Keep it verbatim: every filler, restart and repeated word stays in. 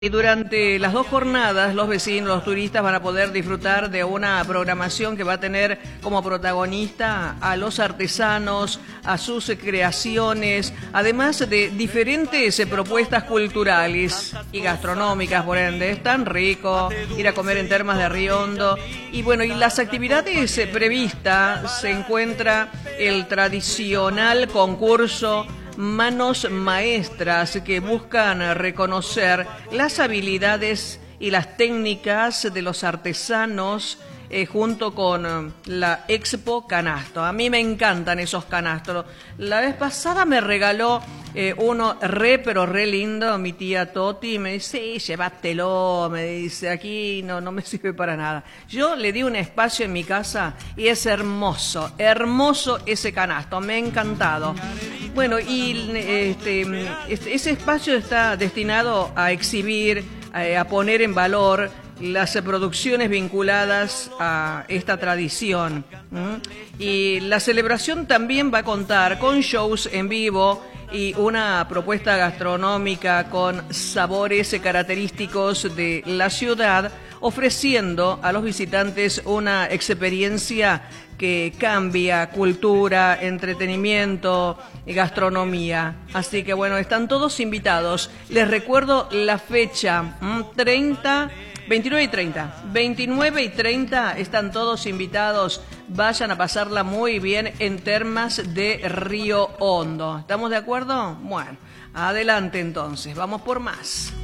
Y durante las dos jornadas, los vecinos, los turistas van a poder disfrutar de una programación que va a tener como protagonista a los artesanos, a sus creaciones, además de diferentes propuestas culturales y gastronómicas, por ende. Es tan rico ir a comer en Termas de Río Hondo. Y bueno, y las actividades previstas se encuentra el tradicional concurso Manos Maestras, que buscan reconocer las habilidades y las técnicas de los artesanos eh, junto con la Expo Canasto. A mí me encantan esos canastos. La vez pasada me regaló eh, uno re, pero re lindo, mi tía Toti, me dice, sí, llévatelo, me dice, aquí no, no me sirve para nada. Yo le di un espacio en mi casa y es hermoso, hermoso ese canasto, me ha encantado. Bueno, y este, este, ese espacio está destinado a exhibir, a, a poner en valor las producciones vinculadas a esta tradición. ¿Mm? Y la celebración también va a contar con shows en vivo y una propuesta gastronómica con sabores característicos de la ciudad, ofreciendo a los visitantes una experiencia que cambia cultura, entretenimiento y gastronomía. Así que bueno, están todos invitados. Les recuerdo la fecha, treinta, veintinueve y treinta. veintinueve y treinta están todos invitados. Vayan a pasarla muy bien en Termas de Río Hondo. ¿Estamos de acuerdo? Bueno, adelante entonces, vamos por más.